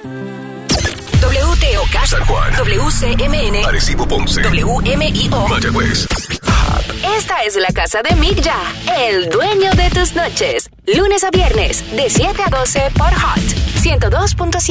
WTOK, San Juan, WCMN, Arecibo, Ponce, WMIO, Mayagüez. Esta es la casa de Mick Ya, el dueño de tus noches. Lunes a viernes, de 7 a 12 por Hot 102.5.